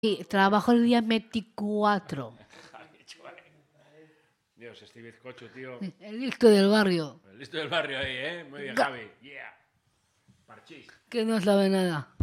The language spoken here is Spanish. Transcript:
Sí, trabajo el día 24. Dios, este bizcocho, tío. El listo del barrio. El listo del barrio ahí, ¿eh? Muy bien, Javi. Yeah. Parchís. Que no sabe nada.